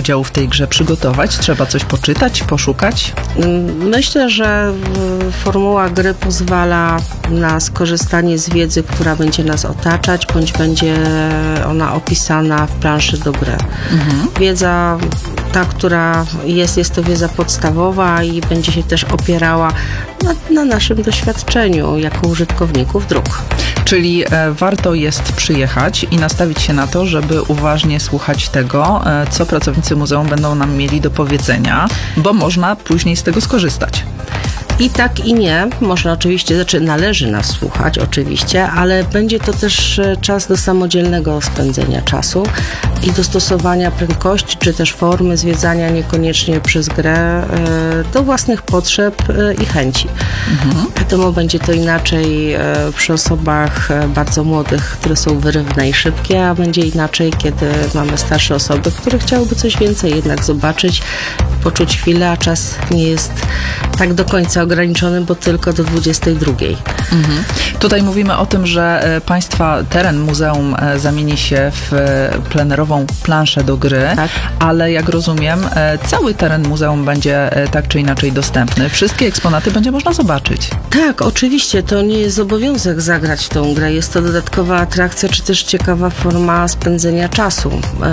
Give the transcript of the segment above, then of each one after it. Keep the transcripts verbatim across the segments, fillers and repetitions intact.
udziału w tej grze przygotować? Trzeba coś poczytać, poszukać? Myślę, że formuła gry pozwala na skorzystanie z wiedzy, która będzie nas otaczać, bądź będzie ona opisana w planszy do gry. Mhm. Wiedza ta, która jest, jest to wiedza podstawowa i będzie się też opierała na, na naszym doświadczeniu jako użytkowników dróg. Czyli e, warto jest przyjechać i nastawić się na to, żeby uważnie słuchać tego, e, co pracownicy muzeum będą nam mieli do powiedzenia, bo można później z tego skorzystać. I tak i nie. Można oczywiście, znaczy należy nas słuchać oczywiście, ale będzie to też czas do samodzielnego spędzenia czasu i dostosowania prędkości, czy też formy zwiedzania niekoniecznie przez grę do własnych potrzeb i chęci. Mhm. Wiadomo, będzie to inaczej przy osobach bardzo młodych, które są wyrywne i szybkie, a będzie inaczej, kiedy mamy starsze osoby, które chciałyby coś więcej jednak zobaczyć, poczuć chwilę, a czas nie jest tak do końca ograniczony, bo tylko do dwudziestej drugiej. Mhm. Tutaj mówimy o tym, że Państwa teren muzeum zamieni się w plenerową planszę do gry, tak. Ale jak rozumiem, cały teren muzeum będzie tak czy inaczej dostępny. Wszystkie eksponaty będzie można zobaczyć. Tak, oczywiście. To nie jest obowiązek zagrać w tą grę. Jest to dodatkowa atrakcja, czy też ciekawa forma spędzenia czasu.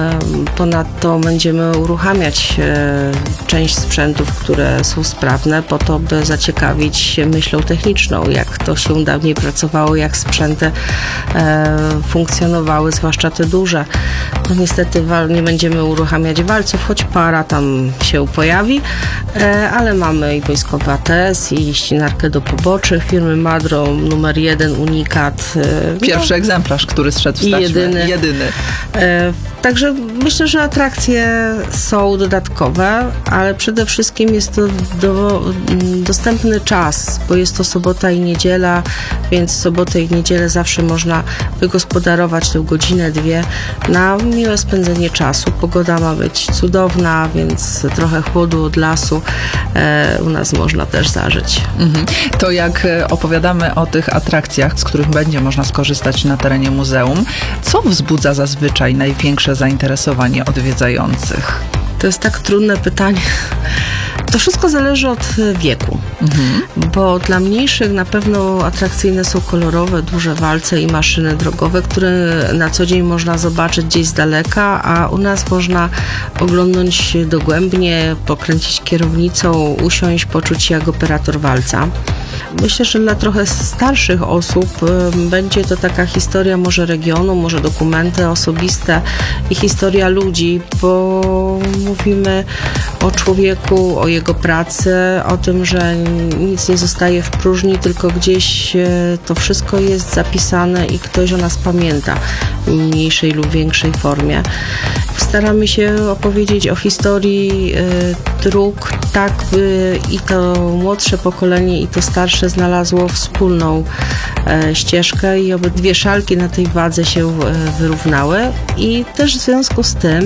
Ponadto będziemy uruchamiać część sprzętów, które są sprawne, po to, by zaciekawić się myślą techniczną, jak to się dawniej pracowało, jak sprzęty e, funkcjonowały, zwłaszcza te duże. No niestety wal, nie będziemy uruchamiać walców, choć para tam się pojawi, e, ale mamy i wojskowy A T S, i ścinarkę do poboczy firmy Madro, numer jeden, unikat. E, Pierwszy no, egzemplarz, który zszedł w taśmę. Jedyny. jedyny. E, także myślę, że atrakcje są dodatkowe, ale przede wszystkim jest to do, dostępny czas, bo jest to sobota i niedziela, więc sobotę i niedzielę zawsze można wygospodarować tę godzinę, dwie na miłe spędzenie czasu. Pogoda ma być cudowna, więc trochę chłodu od lasu e, u nas można też zażyć. Mhm. To jak opowiadamy o tych atrakcjach, z których będzie można skorzystać na terenie muzeum, co wzbudza zazwyczaj największe zainteresowanie odwiedzających? To jest tak trudne pytanie. To wszystko zależy od wieku, mhm. bo dla mniejszych na pewno atrakcyjne są kolorowe, duże walce i maszyny drogowe, które na co dzień można zobaczyć gdzieś z daleka, a u nas można oglądnąć dogłębnie, pokręcić kierownicą, usiąść, poczuć się jak operator walca. Myślę, że dla trochę starszych osób będzie to taka historia może regionu, może dokumenty osobiste i historia ludzi, bo mówimy o człowieku, o jego pracy, o tym, że nic nie zostaje w próżni, tylko gdzieś to wszystko jest zapisane i ktoś o nas pamięta w mniejszej lub większej formie. Staramy się opowiedzieć o historii dróg, tak by i to młodsze pokolenie, i to starsze znalazło wspólną ścieżkę i obydwie szalki na tej wadze się wyrównały. I też w związku z tym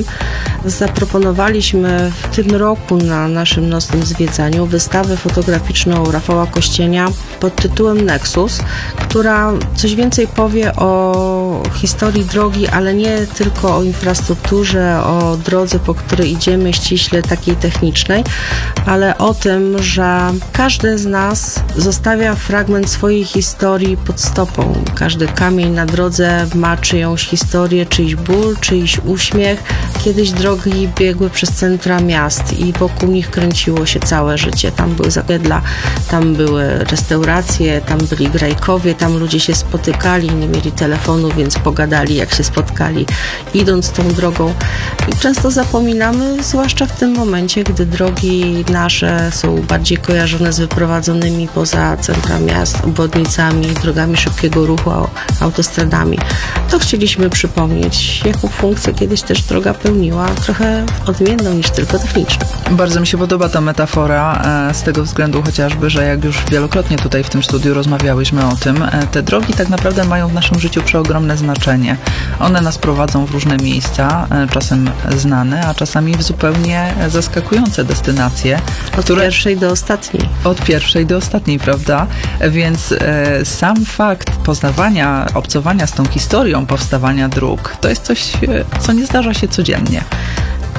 zaproponowaliśmy w tym roku na naszym nocnym zwiedzaniu wystawę fotograficzną Rafała Kościenia pod tytułem Nexus, która coś więcej powie o historii drogi, ale nie tylko o infrastrukturze, o drodze, po której idziemy, ściśle takiej technicznej, ale o tym, że każdy z nas zostawia fragment swojej historii pod stopą. Każdy kamień na drodze ma czyjąś historię, czyjś ból, czyjś uśmiech. Kiedyś drogi biegły przez centra miast i wokół nich kręciło się całe życie. Tam były zasiedla, tam były restauracje, tam byli grajkowie, tam ludzie się spotykali, nie mieli telefonu, więc pogadali, jak się spotkali, idąc tą drogą. I często zapominamy, zwłaszcza w tym momencie, gdy drogi nasze są bardziej kojarzone z wyprowadzonymi poza centra miast, obwodnicami, drogami szybkiego ruchu, autostradami. To chcieliśmy przypomnieć, jaką funkcję kiedyś też droga pełniła, trochę odmienną niż tylko techniczną. Bardzo mi się podoba ta metafora, z tego względu chociażby, że jak już wielokrotnie tutaj w tym studiu rozmawiałyśmy o tym, te drogi tak naprawdę mają w naszym życiu przeogromne znaczenie. One nas prowadzą w różne miejsca, czasem znane, a czasami w zupełnie zaskakujące destynacje. Od które... pierwszej do ostatniej. Od pierwszej do ostatniej, prawda? Więc e, sam fakt poznawania, obcowania z tą historią powstawania dróg, to jest coś, co nie zdarza się codziennie.